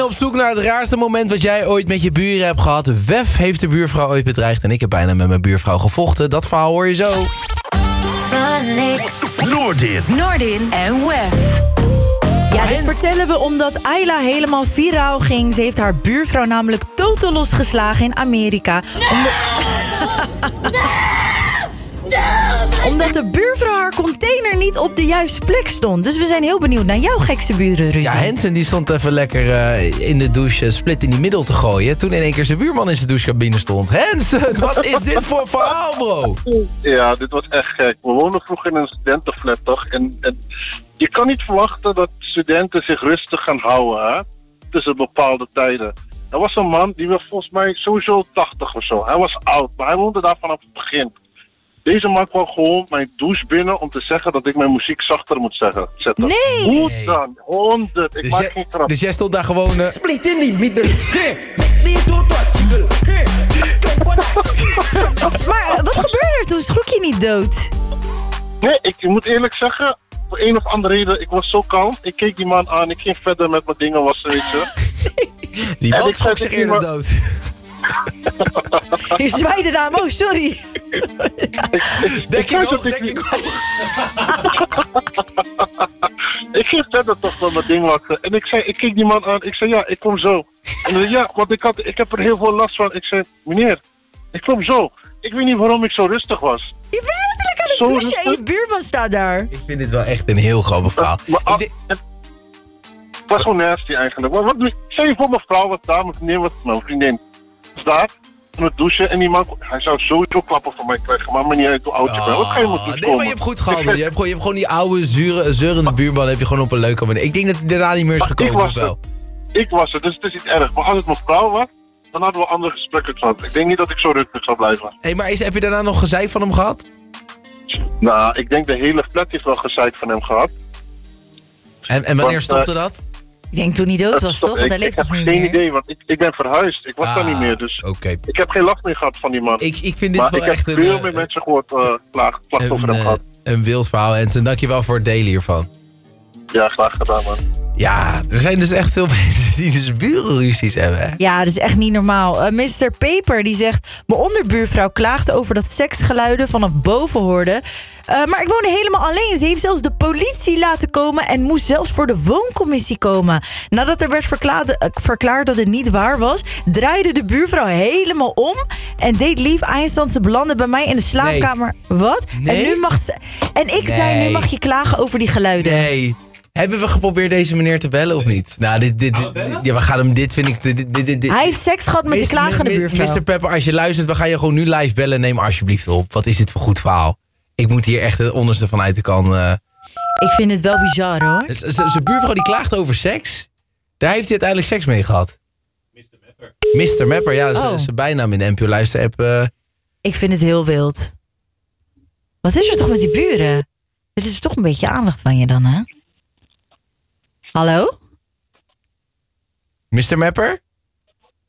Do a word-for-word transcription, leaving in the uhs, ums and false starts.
Op zoek naar het raarste moment wat jij ooit met je buren hebt gehad. Wef heeft de buurvrouw ooit bedreigd en ik heb bijna met mijn buurvrouw gevochten. Dat verhaal hoor je zo. Noordin. Noordin en Wef. Ja, dit vertellen we omdat Ayla helemaal viraal ging. Ze heeft haar buurvrouw namelijk totaal losgeslagen in Amerika. Omdat... Omdat de buurvrouw haar container niet op de juiste plek stond. Dus we zijn heel benieuwd naar jouw gekste burenruzie. Ja, Hensen die stond even lekker uh, in de douche split in die middel te gooien. Toen in één keer zijn buurman in zijn douchecabine stond. Hensen, wat is dit voor verhaal, bro? Ja, dit was echt gek. We woonden vroeger in een studentenflat, toch? En, en je kan niet verwachten dat studenten zich rustig gaan houden, hè? Tussen bepaalde tijden. Er was een man, die was volgens mij sowieso tachtig of zo. Hij was oud, maar hij woonde daar vanaf het begin. Deze man kwam gewoon mijn douche binnen om te zeggen dat ik mijn muziek zachter moet zeggen, zetten. Nee! Hoe dan? Honderd. Ik Dus, maak jij, geen grap. dus jij stond daar gewoon... Uh... Split in die middel. Maar wat gebeurde er toen? Schrok je niet dood? Nee, ik moet eerlijk zeggen, voor een of andere reden, ik was zo kalm. Ik keek die man aan, ik ging verder met mijn dingen wassen, weet je. Die En man ik schrok zei zich tegen eerder iemand- dood. Je zwaaide naar hem. Oh, sorry. Ik Dekking zei hoog, dat ik- dekking hoog. Ik ging verder toch met mijn ding wassen. En ik zei, ik keek die man aan, ik zei ja, ik kom zo. En hij zei ja, want ik, had, ik heb er heel veel last van. Ik zei, meneer, ik kom zo. Ik weet niet waarom ik zo rustig was. Je bent letterlijk aan het Zo douchen en je rustig? buurman staat daar. Ik vind dit wel echt een heel grappig verhaal. Maar, Ik ah, denk- het was gewoon nasty eigenlijk. Maar wat doe ik? Stel je voor mijn vrouw was daar, mijn vriendin was, mijn vriendin was daar. Aan het douchen en die man, hij zou sowieso klappen van mij krijgen. Maar niet uit hoe oud je bent. Wat ga je moeten Oh, komen? nee, maar je hebt goed gehandeld. Je hebt gewoon, je hebt gewoon die oude, zure, zeurende buurman heb je gewoon op een leuke manier. Ik denk dat hij daarna niet meer is Maar gekomen, ik was of wel? Ik was er, dus het is niet erg. Maar als het mijn vrouw was, dan hadden we andere gesprekken gehad. Ik denk niet dat ik zo rustig zou blijven. Hey, maar is, heb je daarna nog gezeik van hem gehad? Nou, ik denk de hele flat heeft wel gezeik van hem gehad. En, en wanneer Want, stopte dat? Ik denk toen hij dood Dat was, stop- toch? Want hij ik, leeft ik toch heb niet geen meer? idee, want ik, ik ben verhuisd. Ik was daar Ah, niet meer, dus Oké. ik heb geen last meer gehad van die man. Ik, ik vind dit maar wel ik heb echt een, veel eh, meer mensen gehoord uh, klaag, klachten over een, hem eh, gehad. een wild verhaal. En dankjewel voor het delen hiervan. Ja, graag gedaan, man. Ja, er zijn dus echt veel mensen die dus burenruzies hebben. Hè? Ja, dat is echt niet normaal. Uh, mister Paper die zegt... Mijn onderbuurvrouw klaagt over dat seksgeluiden vanaf boven hoorde. Uh, maar ik woonde helemaal alleen. Ze heeft zelfs de politie laten komen... en moest zelfs voor de wooncommissie komen. Nadat er werd verklaard, uh, verklaard dat het niet waar was... draaide de buurvrouw helemaal om... en deed lief eindstand. Ze belandde bij mij in de slaapkamer. Wat? Nee? En, nu mag ze, en ik zei, Nee. nu mag je klagen over die geluiden. Nee. Hebben we geprobeerd deze meneer te bellen of niet? Nou, dit, dit, dit, dit- ja, we gaan hem, dit vind ik... Dit, dit, dit, dit. Hij heeft seks gehad met zijn Mister klagende Mi- buurvrouw. mister Pepper, als je luistert, we gaan je gewoon nu live bellen. Neem alsjeblieft op. Wat is dit voor goed verhaal? Ik moet hier echt het onderste van uit de kan. Uh... Ik vind het wel bizar, hoor. Z- z- Zijn buurvrouw die klaagt over seks. Daar heeft hij uiteindelijk seks mee gehad. mister Mapper. mister Mapper, ja, Oh. zijn bijnaam in de N P O Luister-app. Uh... Ik vind het heel wild. Wat is er toch met die buren? Het is toch een beetje aandacht van je dan, hè? Hallo? mister Mapper?